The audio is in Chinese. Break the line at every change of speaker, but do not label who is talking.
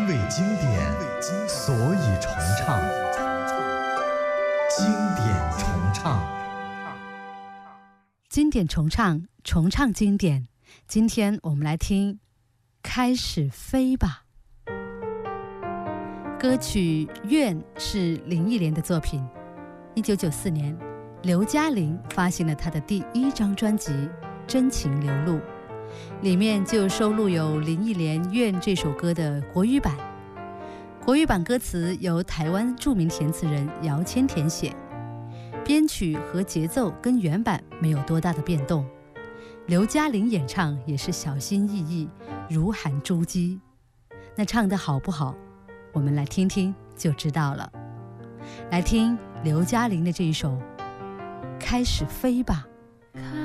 因为经典，所以重唱。经典重唱，
经典重唱，重唱经典。今天我们来听《开始飞吧》。歌曲《愿》是林忆莲的作品。1994年，刘嘉玲发行了她的第1张专辑《真情流露》，里面就收录有林忆莲《愿》这首歌的国语版。国语版歌词由台湾著名填词人姚谦填写，编曲和节奏跟原版没有多大的变动。刘嘉玲演唱也是小心翼翼，如含珠玑。那唱得好不好，我们来听听就知道了。来听刘嘉玲的这一首《开始飞吧》。